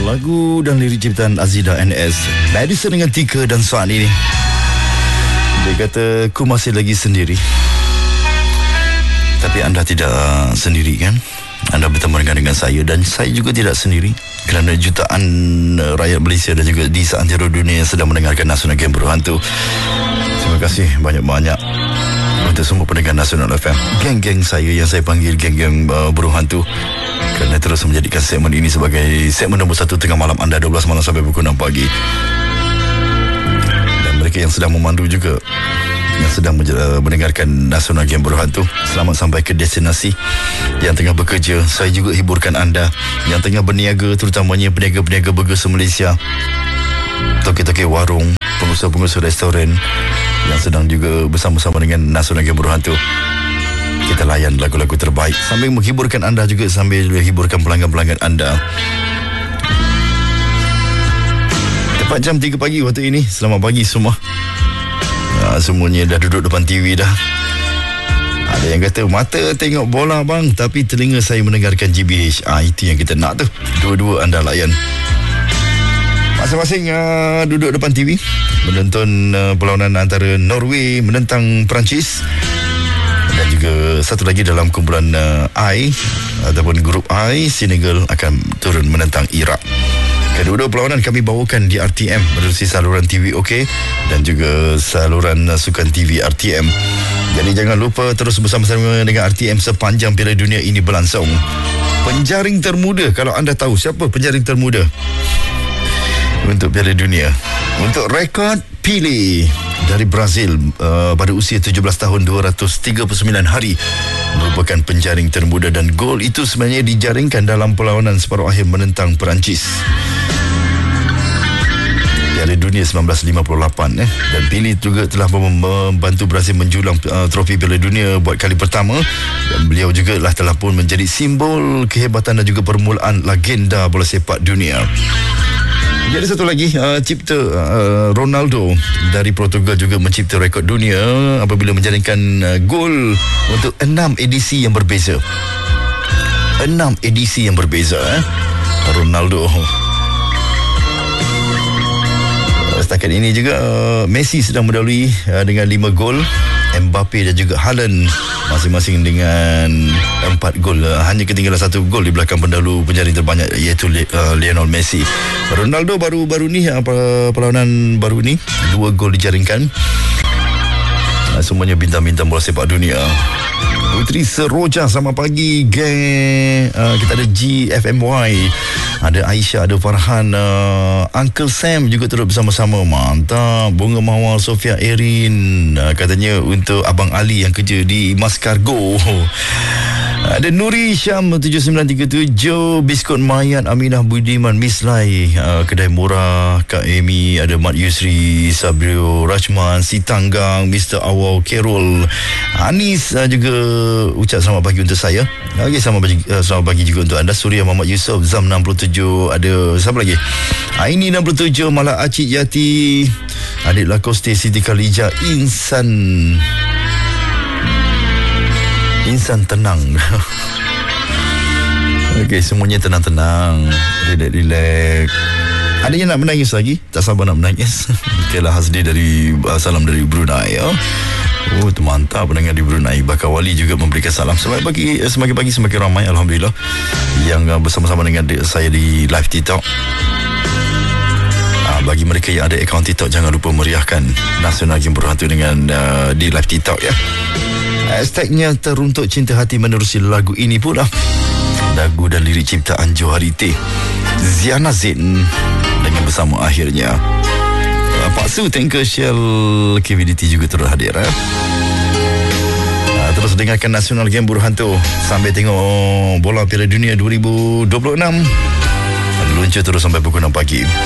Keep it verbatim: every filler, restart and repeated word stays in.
Lagu dan lirik ciptaan Azida N S, Madison dengan Tika dan Suani ni. Dia kata, ku masih lagi sendiri. Tapi anda tidak sendiri kan? Anda bertemu dengan, dengan saya, dan saya juga tidak sendiri, kerana jutaan rakyat Malaysia dan juga di seantero dunia yang sedang mendengarkan Nasional Game Berhantu. Terima kasih banyak-banyak untuk semua pendengar Nasional F M, geng-geng saya yang saya panggil geng-geng uh, burung hantu, kerana terus menjadikan segmen ini sebagai segmen nombor satu tengah malam anda, dua belas malam sampai pukul enam pagi. Dan mereka yang sedang memandu juga, yang sedang mendengarkan Nasional Game Berhantu, selamat sampai ke destinasi. Yang tengah bekerja, saya juga hiburkan anda. Yang tengah berniaga, terutamanya peniaga-peniaga burger se-Malaysia, toke-toke warung, pengusaha-pengusaha restoran yang sedang juga bersama-sama dengan Nasional Game Berhantu. Kita layan lagu-lagu terbaik sambil menghiburkan anda juga, sambil menghiburkan pelanggan-pelanggan anda. Tepat jam tiga pagi waktu ini. Selamat pagi semua. Ha, semuanya dah duduk depan T V dah. Ada yang kata mata tengok bola bang, tapi telinga saya mendengarkan G B H. Ah, itu yang kita nak tu. Dua-dua anda layan. Masing-masing uh, duduk depan T V menonton uh, perlawanan antara Norway menentang Perancis, dan juga satu lagi dalam kumpulan uh, I ataupun grup I, Senegal akan turun menentang Iraq. Kedua-dua perlawanan kami bawakan di R T M menerusi saluran T V OK dan juga saluran uh, sukan T V R T M. Jadi jangan lupa terus bersama-sama dengan R T M sepanjang Piala Dunia ini berlangsung. Penjaring termuda, kalau anda tahu siapa penjaring termuda untuk Piala Dunia, untuk rekod Pelé dari Brazil uh, pada usia tujuh belas tahun dua ratus tiga puluh sembilan hari, merupakan penjaring termuda, dan gol itu sebenarnya dijaringkan dalam perlawanan separuh akhir menentang Perancis. Piala Dunia sembilan belas lima puluh lapan eh. Dan Pelé juga telah membantu Brazil menjulang uh, trofi Piala Dunia buat kali pertama, dan beliau juga telah pun menjadi simbol kehebatan dan juga permulaan legenda bola sepak dunia. Jadi satu lagi, uh, cipta uh, Ronaldo dari Portugal juga mencipta rekod dunia apabila menjaringkan uh, gol untuk enam edisi yang berbeza. Enam edisi yang berbeza eh. Ronaldo. Setakat ini juga uh, Messi sedang mendahului uh, dengan lima gol, Mbappe dan juga Haaland masing-masing dengan empat gol. Uh, hanya ketinggalan satu gol di belakang pendahulu penjaring terbanyak, iaitu uh, Lionel Messi. Ronaldo baru-baru ni uh, perlawanan baru ni dua gol dijaringkan. Uh, semuanya bintang-bintang bola sepak dunia. Putri Seroja, selamat pagi geng. uh, Kita ada G F M Y, ada Aisyah, ada Farhan, uh, Uncle Sam juga turut bersama-sama. Mantap. Bunga Mawar, Sofia Erin, uh, katanya untuk Abang Ali yang kerja di Mas Cargo. Ada Nuri Syam tujuh sembilan tiga tujuh, Biskut Mayat, Aminah Budiman, Miss Lai, uh, Kedai Murah, Kak Amy, ada Mat Yusri, Sabrio, Rajman, Si Tanggang, Mister Awal, Carol, Anis uh, juga ucap selamat pagi untuk saya. Okey, selamat pagi, uh, selamat pagi juga untuk anda. Surya Muhammad Yusof, Zam enam puluh tujuh, ada siapa lagi? Aini enam puluh tujuh, Malak Acik Yati, Adik Lakoste, Siti Khalija, Insan Insan tenang. Okey, semuanya tenang-tenang, relax-relax. Ada yang nak menangis lagi? Tak sabar nak menangis. Okeylah, Hasdi dari uh, salam dari Brunei ya. Oh, tu mantap pendengar di Brunei. Bakar Wali juga memberikan salam. Semakin pagi, semakin pagi semakin ramai, alhamdulillah, yang uh, bersama-sama dengan saya di live TikTok. Uh, bagi mereka yang ada akaun TikTok, jangan lupa meriahkan Nasional Game Berhantu dengan uh, di live TikTok ya. Hashtagnya teruntuk cinta hati menerusi lagu ini pula. Lagu dan lirik ciptaan Johari T, Ziana Zain dengan bersama akhirnya. Pak Su, Tanker Shell K V D T juga turut hadir eh? Terus dengarkan Nasional Game Berhantu sambil tengok bola Piala Dunia dua ribu dua puluh enam. Luncur terus sampai pukul enam pagi.